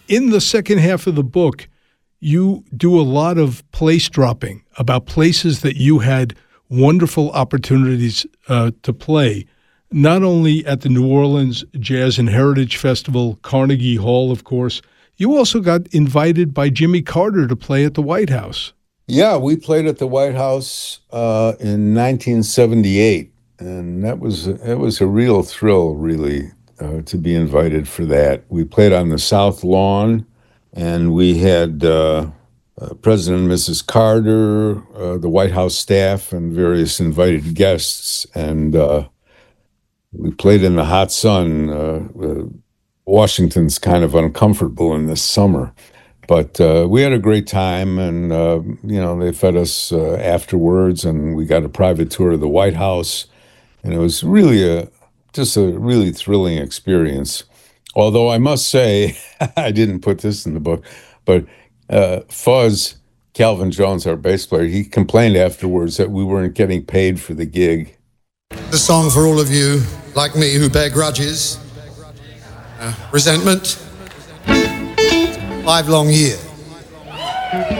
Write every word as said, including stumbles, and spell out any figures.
in the second half of the book, you do a lot of place dropping about places that you had wonderful opportunities uh, to play, not only at the New Orleans Jazz and Heritage Festival, Carnegie Hall, of course. You also got invited by Jimmy Carter to play at the White House. Yeah, we played at the White House uh, in nineteen seventy-eight, and that was it was a real thrill, really, uh, to be invited for that. We played on the South Lawn, and we had uh, uh, President and Missus Carter, uh, the White House staff, and various invited guests, and uh, we played in the hot sun. Uh, uh, Washington's kind of uncomfortable in this summer. But uh, we had a great time, and, uh, you know, they fed us uh, afterwards, and we got a private tour of the White House, and it was really a, just a really thrilling experience. Although I must say, I didn't put this in the book, but uh, Fuzz, Calvin Jones, our bass player, he complained afterwards that we weren't getting paid for the gig. The song for all of you, like me, who bear grudges, uh, resentment. Five long years.